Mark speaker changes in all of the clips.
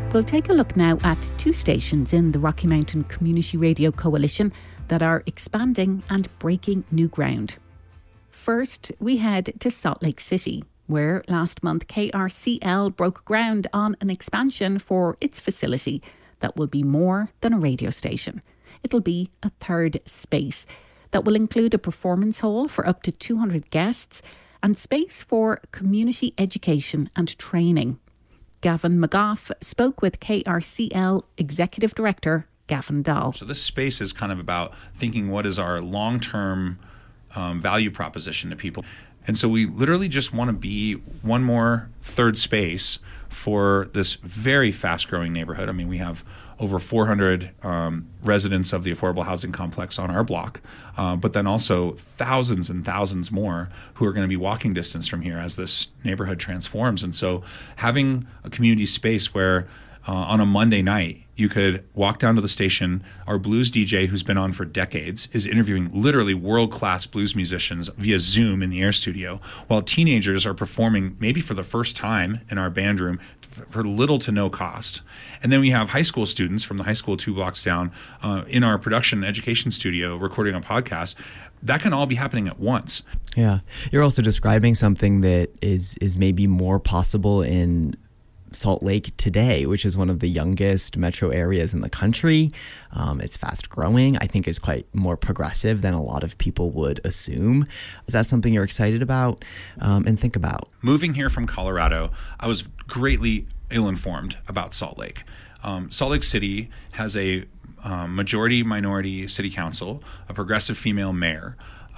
Speaker 1: We'll take a look now at two stations in the Rocky Mountain Community Radio Coalition that are expanding and breaking new ground. First, we head to Salt Lake City, where last month KRCL broke ground on an expansion for its facility that will be more than a radio station. It'll be a third space that will include a performance hall for up to 200 guests and space for community education and training. Gavin McGough spoke with KRCL Executive Director Gavin Dahl.
Speaker 2: So this space is kind of about thinking what is our long-term value proposition to people. And so we literally just want to be one more third space for this very fast-growing neighborhood. I mean, we have over 400 residents of the affordable housing complex on our block, but then also thousands and thousands more who are going to be walking distance from here as this neighborhood transforms. And so having a community space where on a Monday night, you could walk down to the station. Our blues DJ, who's been on for decades, is interviewing literally world-class blues musicians via Zoom in the Air Studio, while teenagers are performing maybe for the first time in our band room for little to no cost. And then we have high school students from the high school 2 blocks down in our production education studio recording a podcast. That can all be happening at once.
Speaker 3: Yeah. You're also describing something that is maybe more possible in Salt Lake today, which is one of the youngest metro areas in the country. It's fast growing. I think is quite more progressive than a lot of people would assume. Is that something you're excited about and think about?
Speaker 2: Moving here from Colorado, I was greatly ill-informed about Salt Lake. Salt Lake City has a majority-minority city council, a progressive female mayor,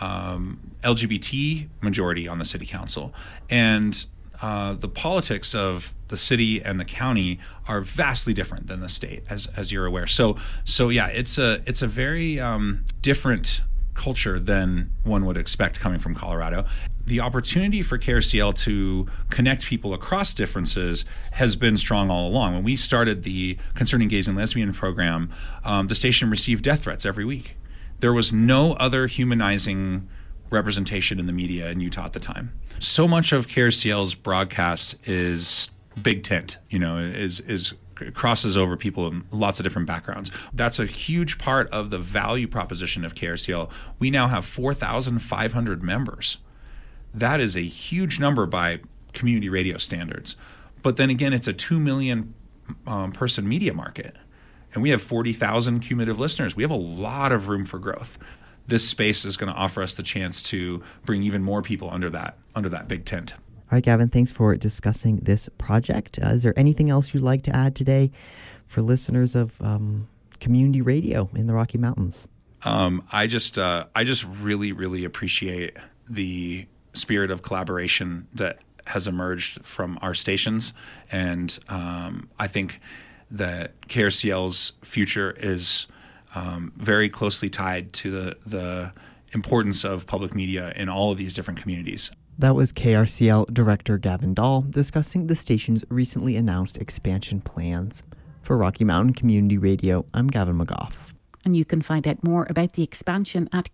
Speaker 2: LGBT majority on the city council, and the politics of the city and the county are vastly different than the state, as you're aware. So yeah, it's a very different culture than one would expect coming from Colorado. The opportunity for KRCL to connect people across differences has been strong all along. When we started the Concerning Gays and Lesbian program, the station received death threats every week. There was no other humanizing representation in the media in Utah at the time. So much of KRCL's broadcast is big tent, is crosses over people in lots of different backgrounds. That's a huge part of the value proposition of KRCL. We now have 4,500 members. That is a huge number by community radio standards. But then again, it's a 2 million person media market. And we have 40,000 cumulative listeners. We have a lot of room for growth. This space is going to offer us the chance to bring even more people under that big tent.
Speaker 3: All right, Gavin, thanks for discussing this project. Is there anything else you'd like to add today for listeners of community radio in the Rocky Mountains?
Speaker 2: I just really, really appreciate the spirit of collaboration that has emerged from our stations. And I think that KRCL's future is very closely tied to the importance of public media in all of these different communities.
Speaker 3: That was KRCL Director Gavin Dahl discussing the station's recently announced expansion plans. For Rocky Mountain Community Radio, I'm Gavin McGough.
Speaker 1: And you can find out more about the expansion at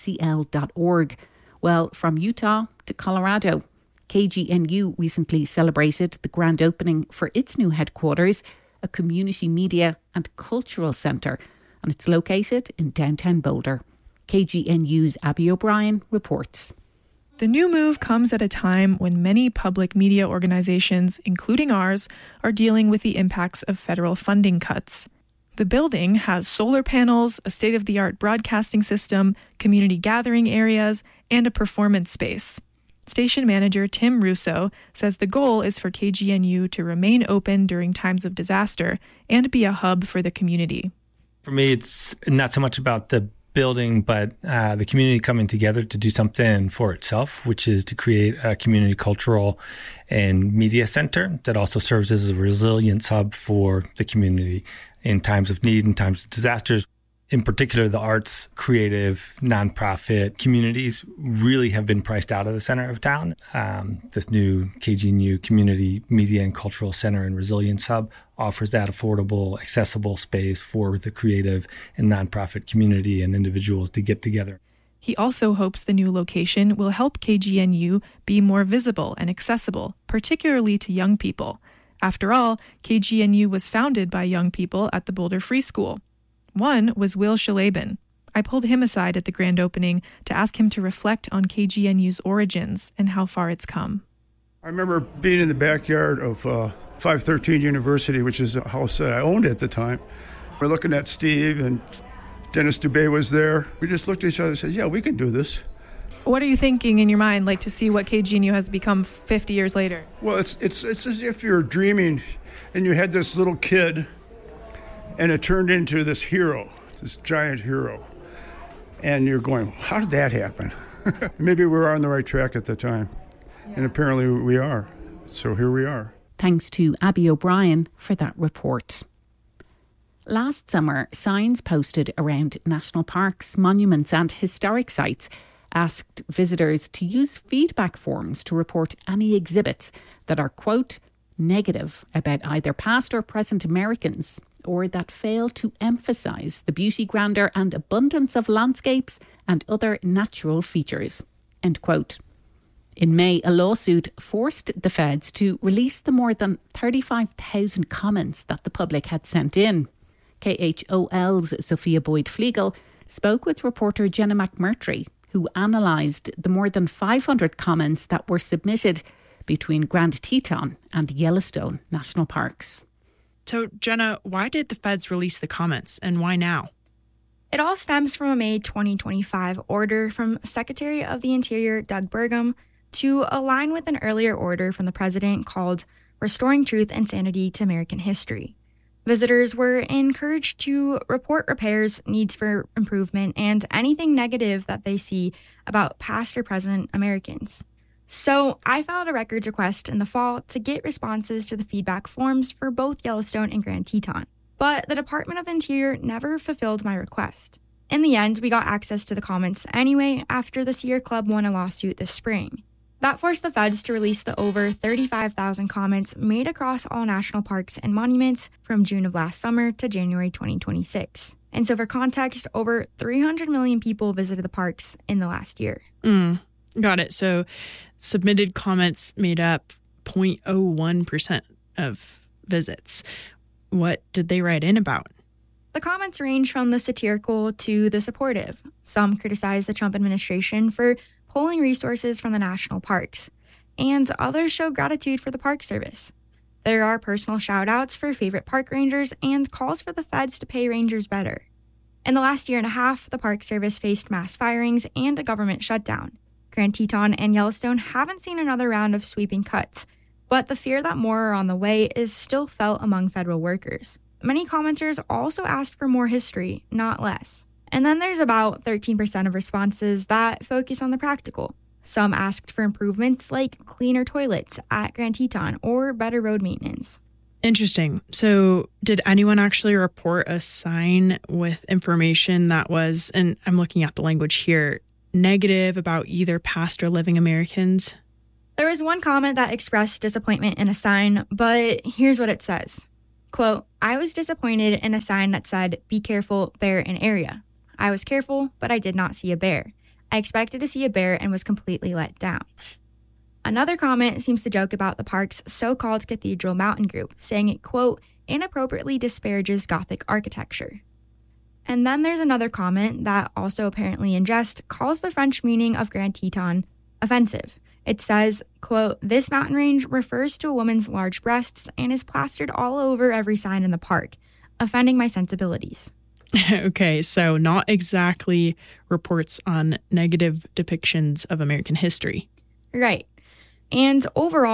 Speaker 1: krcl.org. Well, from Utah to Colorado, KGNU recently celebrated the grand opening for its new headquarters, a community media and cultural centre, and it's located in downtown Boulder. KGNU's Abby O'Brien reports.
Speaker 4: The new move comes at a time when many public media organizations, including ours, are dealing with the impacts of federal funding cuts. The building has solar panels, a state-of-the-art broadcasting system, community gathering areas, and a performance space. Station manager Tim Russo says the goal is for KGNU to remain open during times of disaster and be a hub for the community.
Speaker 5: For me, it's not so much about the building, but the community coming together to do something for itself, which is to create a community cultural and media center that also serves as a resilience hub for the community in times of need and times of disasters. In particular, the arts, creative, nonprofit communities really have been priced out of the center of town. This new KGNU Community Media and Cultural Center and Resilience Hub offers that affordable, accessible space for the creative and nonprofit community and individuals to get together.
Speaker 4: He also hopes the new location will help KGNU be more visible and accessible, particularly to young people. After all, KGNU was founded by young people at the Boulder Free School. One was Will Shalaban. I pulled him aside at the grand opening to ask him to reflect on KGNU's origins and how far it's come.
Speaker 6: I remember being in the backyard of 513 University, which is a house that I owned at the time. We're looking at Steve, and Dennis Dubé was there. We just looked at each other and said, yeah, we can do this.
Speaker 4: What are you thinking in your mind, like to see what KGNU has become 50 years later?
Speaker 6: Well, it's as if you're dreaming and you had this little kid and it turned into this hero, this giant hero. And you're going, how did that happen? Maybe we were on the right track at the time. Yeah. And apparently we are. So here we are.
Speaker 1: Thanks to Abby O'Brien for that report. Last summer, signs posted around national parks, monuments and historic sites asked visitors to use feedback forms to report any exhibits that are, quote, negative about either past or present Americans, or that fail to emphasise the beauty, grandeur and abundance of landscapes and other natural features, end quote. In May, a lawsuit forced the feds to release the more than 35,000 comments that the public had sent in. KHOL's Sophia Boyd-Flegel spoke with reporter Jenna McMurtry, who analysed the more than 500 comments that were submitted between Grand Teton and Yellowstone National Parks.
Speaker 7: So, Jenna, why did the feds release the comments, and why now?
Speaker 8: It all stems from a May 2025 order from Secretary of the Interior Doug Burgum to align with an earlier order from the president called Restoring Truth and Sanity to American History. Visitors were encouraged to report repairs, needs for improvement, and anything negative that they see about past or present Americans. So I filed a records request in the fall to get responses to the feedback forms for both Yellowstone and Grand Teton. But the Department of the Interior never fulfilled my request. In the end, we got access to the comments anyway after the Sierra Club won a lawsuit this spring. That forced the feds to release the over 35,000 comments made across all national parks and monuments from June of last summer to January 2026. And so for context, over 300 million people visited the parks in the last year.
Speaker 7: Got it. So submitted comments made up 0.01% of visits. What did they write in about?
Speaker 8: The comments range from the satirical to the supportive. Some criticize the Trump administration for pulling resources from the national parks, and others show gratitude for the Park Service. There are personal shout-outs for favorite park rangers and calls for the feds to pay rangers better. In the last year and a half, the Park Service faced mass firings and a government shutdown. Grand Teton and Yellowstone haven't seen another round of sweeping cuts, but the fear that more are on the way is still felt among federal workers. Many commenters also asked for more history, not less. And then there's about 13% of responses that focus on the practical. Some asked for improvements like cleaner toilets at Grand Teton or better road maintenance.
Speaker 7: Interesting. So did anyone actually report a sign with information that was, and I'm looking at the language here, negative about either past or living Americans?
Speaker 8: There was one comment that expressed disappointment in a sign, but here's what it says. Quote, I was disappointed in a sign that said, be careful, bear in area. I was careful, but I did not see a bear. I expected to see a bear and was completely let down. Another comment seems to joke about the park's so-called Cathedral Mountain Group, saying it, quote, inappropriately disparages Gothic architecture. And then there's another comment that, also apparently in jest, calls the French meaning of Grand Teton offensive. It says, quote, this mountain range refers to a woman's large breasts and is plastered all over every sign in the park, offending my sensibilities.
Speaker 7: Okay, so not exactly reports on negative depictions of American history.
Speaker 8: Right. And overall,